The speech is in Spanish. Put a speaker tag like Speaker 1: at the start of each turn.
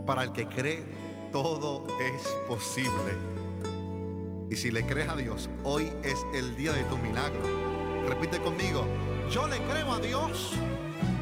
Speaker 1: Para el que cree, todo es posible. Y si le crees a Dios, hoy es el día de tu milagro. Repite conmigo: yo le creo a Dios